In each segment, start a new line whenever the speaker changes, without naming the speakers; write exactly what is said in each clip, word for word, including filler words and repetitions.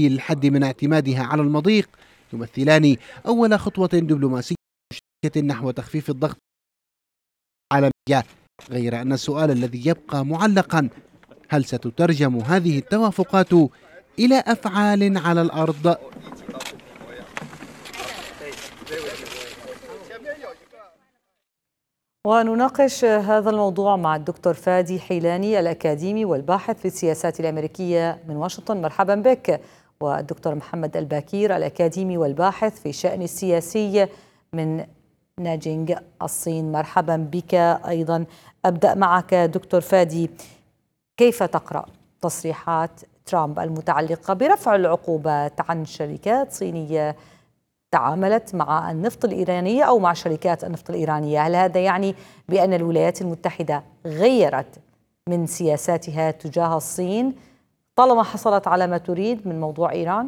الدولي للحد من اعتمادها على المضيق يمثلان أول خطوة دبلوماسية نحو تخفيف الضغط العالمية، غير أن السؤال الذي يبقى معلقا: هل ستترجم هذه التوافقات إلى أفعال على الأرض؟
ونناقش هذا الموضوع مع الدكتور فادي حيلاني الأكاديمي والباحث في السياسات الأمريكية من واشنطن. مرحبا بك. والدكتور محمد الباكير الأكاديمي والباحث في الشأن السياسي من نانجينغ الصين. مرحبا بك أيضا. أبدأ معك دكتور فادي، كيف تقرأ تصريحات ترامب المتعلقة برفع العقوبات عن شركات صينية تعاملت مع النفط الإيراني أو مع شركات النفط الإيرانية؟ هل هذا يعني بأن الولايات المتحدة غيرت من سياساتها تجاه الصين طالما حصلت على ما تريد من موضوع إيران؟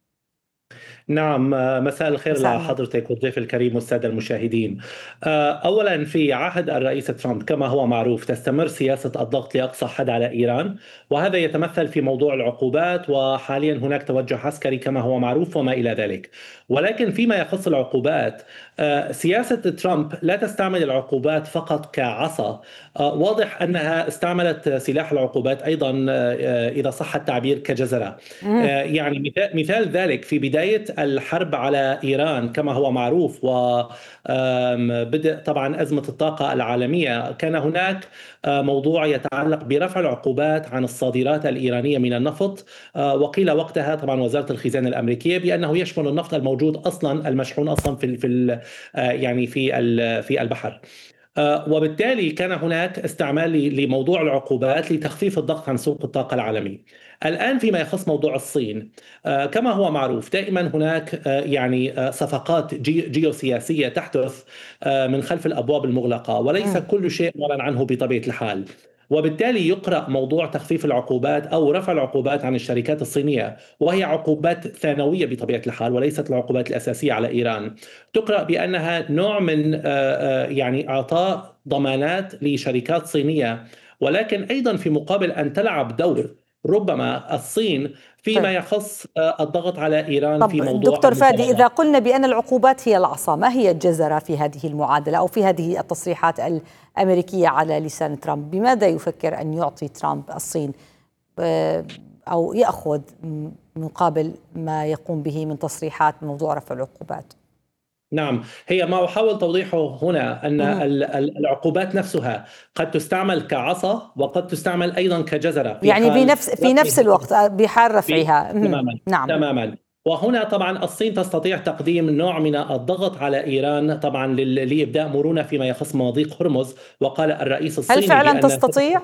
نعم، مساء الخير لحضرتك والضيف الكريم والسادة المشاهدين. أولا، في عهد الرئيس ترامب كما هو معروف تستمر سياسة الضغط لأقصى حد على إيران، وهذا يتمثل في موضوع العقوبات، وحاليا هناك توجه عسكري كما هو معروف وما إلى ذلك. ولكن فيما يخص العقوبات، سياسة ترامب لا تستعمل العقوبات فقط كعصا، واضح أنها استعملت سلاح العقوبات أيضا إذا صح التعبير كجزرة. يعني مثال ذلك في بداية الحرب على إيران كما هو معروف وبدء طبعا أزمة الطاقة العالمية، كان هناك موضوع يتعلق برفع العقوبات عن الصادرات الإيرانية من النفط، وقيل وقتها طبعا وزارة الخزانة الأمريكية بأنه يشمل النفط الموجود أصلا المشحون أصلا في في يعني في في البحر. وبالتالي كان هناك استعمال لموضوع العقوبات لتخفيف الضغط عن سوق الطاقة العالمي. الآن فيما يخص موضوع الصين، كما هو معروف دائما هناك يعني صفقات جيوسياسية تحدث من خلف الأبواب المغلقة، وليس كل شيء معلن عنه بطبيعة الحال. وبالتالي يقرأ موضوع تخفيف العقوبات أو رفع العقوبات عن الشركات الصينية، وهي عقوبات ثانوية بطبيعة الحال وليست العقوبات الأساسية على إيران، تقرأ بأنها نوع من يعني إعطاء ضمانات لشركات صينية، ولكن أيضا في مقابل أن تلعب دور ربما الصين فيما طيب. يخص الضغط على إيران.
طب
في موضوع
دكتور فادي، إذا قلنا بأن العقوبات هي العصا، ما هي الجزرة في هذه المعادلة أو في هذه التصريحات الأمريكية على لسان ترامب؟ بماذا يفكر أن يعطي ترامب الصين أو يأخذ مقابل ما يقوم به من تصريحات موضوع رفع العقوبات؟
نعم، هي ما أحاول توضيحه هنا أن العقوبات نفسها قد تستعمل كعصا وقد تستعمل أيضا كجزرة في
يعني بنفس في نفس الوقت بحال رفعها.
تماما.
نعم
تماما. وهنا طبعا الصين تستطيع تقديم نوع من الضغط على إيران طبعا لإبداء مرونة فيما يخص مضيق هرمز. وقال الرئيس الصيني
هل فعلا
بأن
تستطيع؟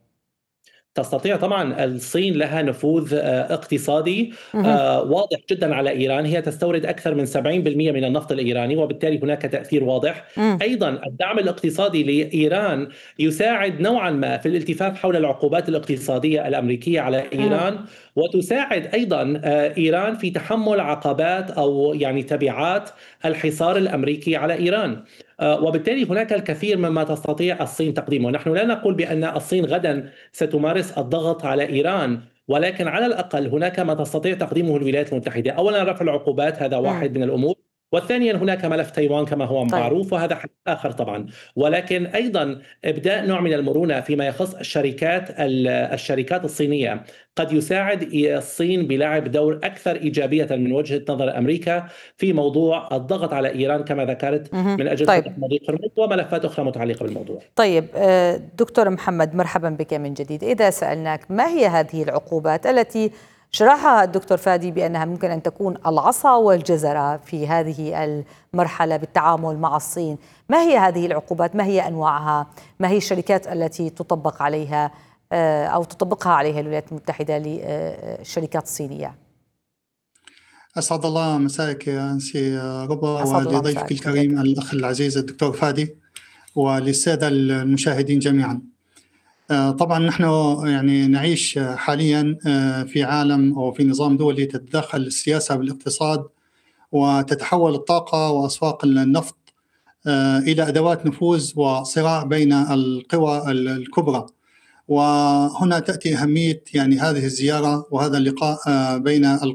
تستطيع طبعا. الصين لها نفوذ اقتصادي واضح جدا على إيران، هي تستورد أكثر من سبعين بالمئة من النفط الإيراني، وبالتالي هناك تأثير واضح. أيضا الدعم الاقتصادي لإيران يساعد نوعا ما في الالتفاف حول العقوبات الاقتصادية الأمريكية على إيران، وتساعد أيضا إيران في تحمل عقبات أو يعني تبعات الحصار الأمريكي على إيران. وبالتالي هناك الكثير مما تستطيع الصين تقديمه. نحن لا نقول بأن الصين غدا ستمارس الضغط على إيران، ولكن على الأقل هناك ما تستطيع تقديمه الولايات المتحدة. أولا رفع العقوبات، هذا واحد من الأمور، والثانيا هناك ملف تايوان كما هو معروف، وهذا حل آخر طبعا. ولكن أيضا إبداء نوع من المرونة فيما يخص الشركات الشركات الصينية قد يساعد الصين بلعب دور أكثر إيجابية من وجهة نظر أمريكا في موضوع الضغط على إيران كما ذكرت من أجل
طيب.
فتح مضيق هرمز وملفات أخرى متعلقة بالموضوع.
طيب دكتور محمد، مرحبا بك من جديد. إذا سألناك ما هي هذه العقوبات التي شرحها الدكتور فادي بأنها ممكن أن تكون العصا والجزرة في هذه المرحلة بالتعامل مع الصين، ما هي هذه العقوبات؟ ما هي أنواعها؟ ما هي الشركات التي تطبق عليها أو تطبقها عليها الولايات المتحدة للشركات الصينية؟
أسعد الله مساءك يا أنسي ربا، ولضيفك الكريم الأخ العزيز الدكتور فادي، وللسادة المشاهدين جميعا. طبعا نحن يعني نعيش حاليا في عالم أو في نظام دولي تتدخل السياسة بالاقتصاد، وتتحول الطاقة وأسواق النفط إلى أدوات نفوذ وصراع بين القوى الكبرى. وهنا تأتي أهمية يعني هذه الزيارة وهذا اللقاء بين